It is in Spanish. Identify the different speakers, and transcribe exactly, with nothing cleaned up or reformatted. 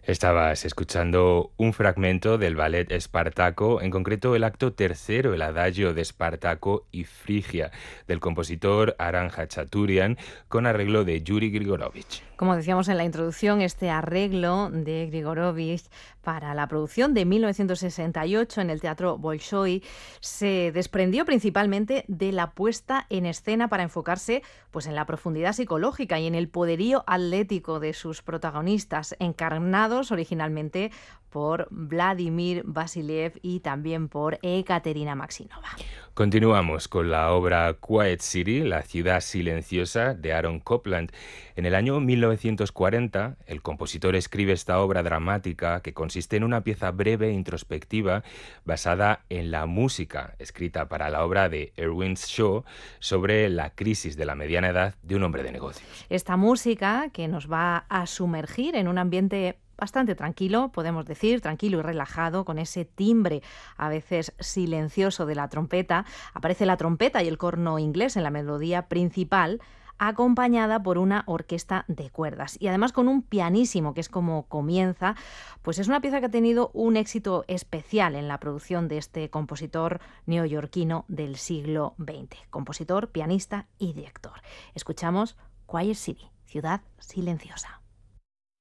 Speaker 1: Estabas escuchando un fragmento del ballet Espartaco, en concreto el acto tercero, el adagio de Espartaco y Frigia, del compositor Aran Hachaturian, con arreglo de Yuri Grigorovich.
Speaker 2: Como decíamos en la introducción, este arreglo de Grigorovich para la producción de mil novecientos sesenta y ocho en el Teatro Bolshoi se desprendió principalmente de la puesta en escena para enfocarse pues, en la profundidad psicológica y en el poderío atlético de sus protagonistas, encarnados originalmente por Vladimir Vasiliev y también por Ekaterina Maxinova.
Speaker 1: Continuamos con la obra Quiet City, la ciudad silenciosa, de Aaron Copland. En el año mil novecientos cuarenta, el compositor escribe esta obra dramática que consiste en una pieza breve e introspectiva basada en la música escrita para la obra de Erwin Shaw sobre la crisis de la mediana edad de un hombre de negocios.
Speaker 2: Esta música que nos va a sumergir en un ambiente bastante tranquilo, podemos decir, tranquilo y relajado, con ese timbre a veces silencioso de la trompeta. Aparece la trompeta y el corno inglés en la melodía principal, acompañada por una orquesta de cuerdas y además con un pianísimo, que es como comienza. Pues es una pieza que ha tenido un éxito especial en la producción de este compositor neoyorquino del siglo veinte, compositor, pianista y director. Escuchamos Quiet City, ciudad silenciosa.